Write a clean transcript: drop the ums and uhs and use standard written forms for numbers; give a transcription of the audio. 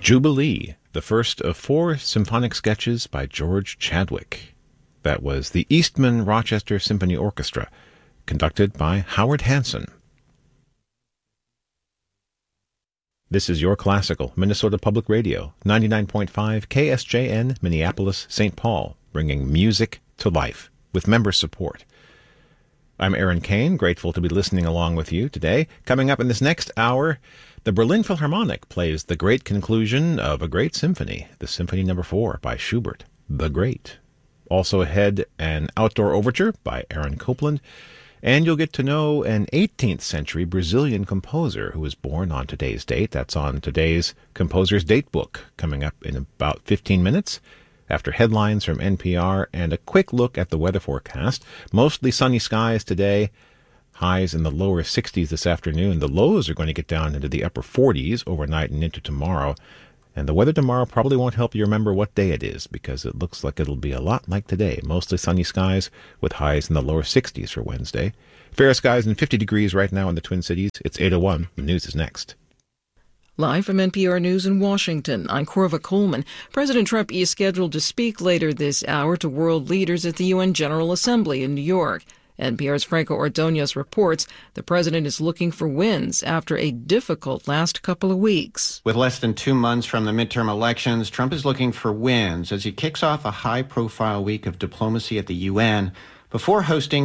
Jubilee, the first of 4 symphonic sketches by George Chadwick. That was the Eastman Rochester Symphony Orchestra, conducted by Howard Hanson. This is Your Classical, Minnesota Public Radio, 99.5 KSJN, Minneapolis, St. Paul, bringing music to life with member support. I'm Aaron Kane, grateful to be listening along with you today. Coming up in this next hour, the Berlin Philharmonic plays the great conclusion of a great symphony, the Symphony No. 4 by Schubert, the Great. Also ahead, an outdoor overture by Aaron Copland, and you'll get to know an 18th century Brazilian composer who was born on today's date. That's on today's Composer's Date Book, coming up in about 15 minutes. After headlines from NPR and a quick look at the weather forecast. Mostly sunny skies today, highs in the lower 60s this afternoon. The lows are going to get down into the upper 40s overnight and into tomorrow. And the weather tomorrow probably won't help you remember what day it is, because it looks like it'll be a lot like today. Mostly sunny skies with highs in the lower 60s for Wednesday. Fair skies and 50 degrees right now in the Twin Cities. It's 8:01. The news is next. Live from NPR News in Washington, I'm Corva Coleman. President Trump is scheduled to speak later this hour to world leaders at the UN General Assembly in New York. NPR's Franco Ordonez reports the president is looking for wins after a difficult last couple of weeks. With less than 2 months from the midterm elections, Trump is looking for wins as he kicks off a high-profile week of diplomacy at the UN before hosting